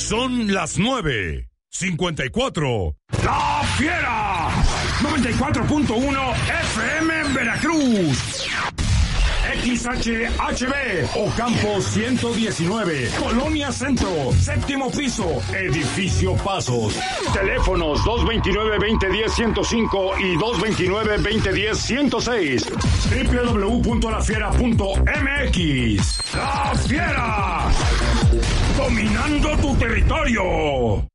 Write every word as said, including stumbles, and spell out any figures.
Son las nueve cincuenta y cuatro. ¡La Fiera! noventa y cuatro punto uno F M en Veracruz. X H H B, Ocampo ciento diecinueve, Colonia Centro, séptimo piso, Edificio Pasos. Teléfonos dos veintinueve, veinte diez, ciento cinco y dos veintinueve, veinte diez, ciento seis. doble u doble u doble u punto la fiera punto m x. ¡La Fiera! Dominando tu territorio.